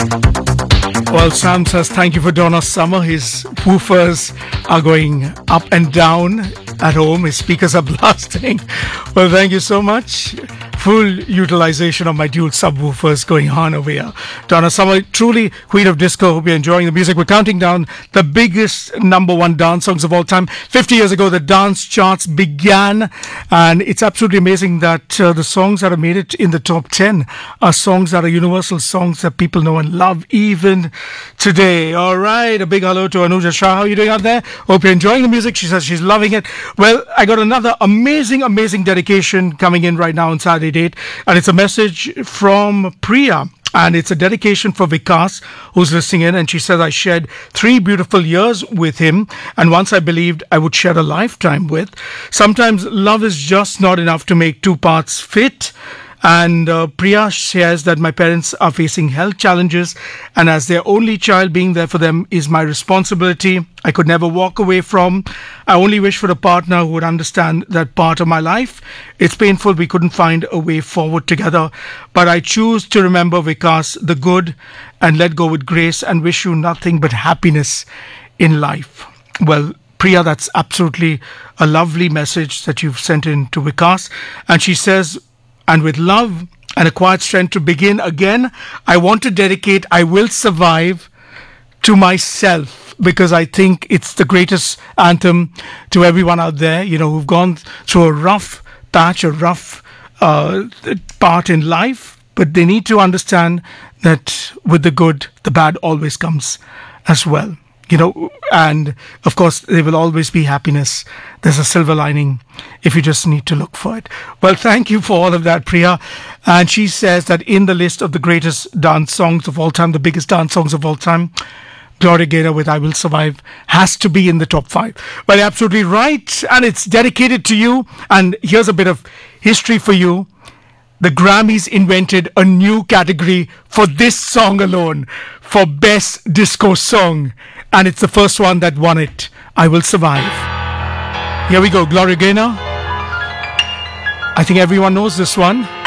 Well, Sam says thank you for Donna Summer. His woofers are going up and down at home. His speakers are blasting. Well, thank you so much. Full utilization of my dual subwoofers going on over here. Donna Summer, truly queen of disco. Hope you're enjoying the music. We're counting down the biggest number one dance songs of all time. 50 years ago, the dance charts began, and it's absolutely amazing that the songs that have made it in the top 10 are songs that are universal songs that people know and love even today. All right, a big hello to Anuja Shah. How are you doing out there? Hope you're enjoying the music. She says she's loving it. Well, I got another amazing dedication coming in right now on Saturday date, and it's a message from Priya. And it's a dedication for Vikas, who's listening in. And she says, I shared 3 beautiful years with him, and once I believed I would share a lifetime with. Sometimes love is just not enough to make 2 parts fit. And Priya shares that my parents are facing health challenges, and as their only child, being there for them is my responsibility. I could never walk away from. I only wish for a partner who would understand that part of my life. It's painful we couldn't find a way forward together, but I choose to remember, Vikas, the good and let go with grace, and wish you nothing but happiness in life. Well, Priya, that's absolutely a lovely message that you've sent in to Vikas. And she says, and with love and a quiet strength to begin again, I want to dedicate I Will Survive to myself, because I think it's the greatest anthem to everyone out there, you know, who've gone through a rough patch, a rough part in life, but they need to understand that with the good, the bad always comes as well. You know, and of course, there will always be happiness. There's a silver lining if you just need to look for it. Well, thank you for all of that, Priya. And she says that in the list of the greatest dance songs of all time, the biggest dance songs of all time, Gloria Gaynor with I Will Survive has to be in the top 5. Well, you're absolutely right. And it's dedicated to you. And here's a bit of history for you. The Grammys invented a new category for this song alone, for Best Disco Song. And it's the first one that won it. I Will Survive. Here we go, Gloria Gaynor. I think everyone knows this one.